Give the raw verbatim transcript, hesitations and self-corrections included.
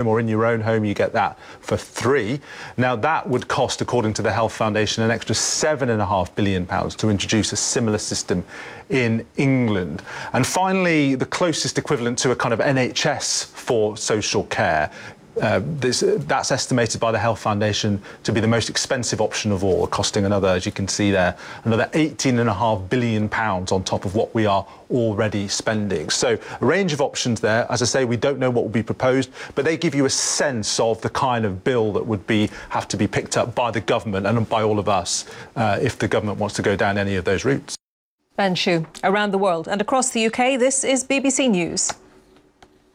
home or in your own home, you get that for free. Now, that would cost, according to the Health Foundation, an extra seven and a half billion pounds to introduce a similar system in England. And finally, the closest equivalent to a kind of N H S for social care. Uh, this, that's estimated by the Health Foundation to be the most expensive option of all, costing another, as you can see there, another eighteen and a half billion pounds on top of what we are already spending. So a range of options there. As I say, we don't know what will be proposed, but they give you a sense of the kind of bill that would be have to be picked up by the government and by all of us uh, if the government wants to go down any of those routes. Ben Shu, around the world and across the U K, this is B B C News.